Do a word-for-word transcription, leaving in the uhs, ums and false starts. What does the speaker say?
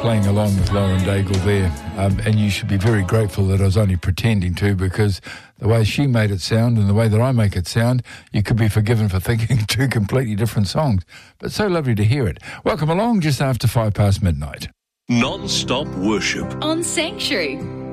playing along with Lauren Daigle there. Um, and you should be very grateful that I was only pretending to, because the way she made it sound and the way that I make it sound, you could be forgiven for thinking two completely different songs. But so lovely to hear it. Welcome along just after five past midnight. Non-stop worship on Sanctuary.